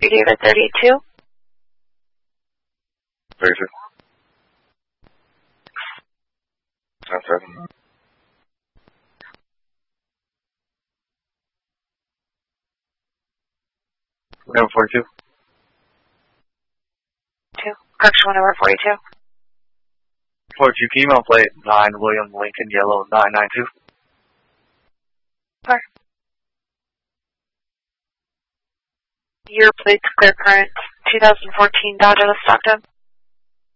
You gave it 32? 32. That's it. 42. 2. Correction number 42. 42, email plate 9 William Lincoln Yellow 992. 4. Your plate's clear current 2014 Dodge Stockton.